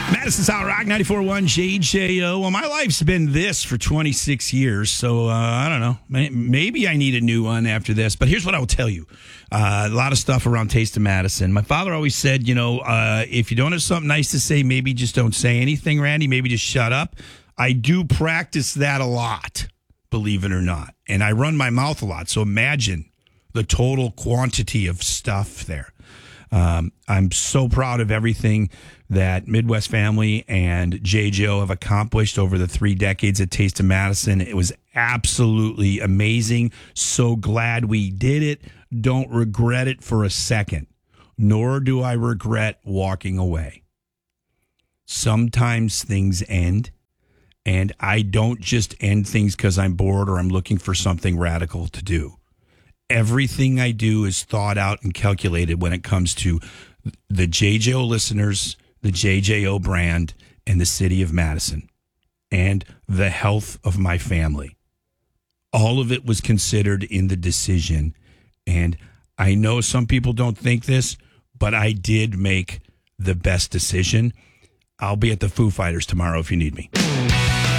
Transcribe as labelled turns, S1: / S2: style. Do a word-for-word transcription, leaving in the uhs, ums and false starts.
S1: Madison Solid Rock ninety-four point one J J O. Well, my life's been this for twenty-six years, so uh, I don't know. Maybe I need a new one after this. But here's what I will tell you. Uh, a lot of stuff around Taste of Madison. My father always said, you know, uh, if you don't have something nice to say, maybe just don't say anything, Randy. Maybe just shut up. I do practice that a lot, believe it or not. And I run my mouth a lot, so imagine the total quantity of stuff there. Um, I'm so proud of everything that Midwest Family and J J O have accomplished over the three decades at Taste of Madison. It was absolutely amazing. So glad we did it. Don't regret it for a second, nor do I regret walking away. Sometimes things end, and I don't just end things because I'm bored or I'm looking for something radical to do. Everything I do is thought out and calculated when it comes to the J J O listeners, the J J O brand, and the city of Madison, and the health of my family. All of it was considered in the decision, and I know some people don't think this, but I did make the best decision. I'll be at the Foo Fighters tomorrow if you need me.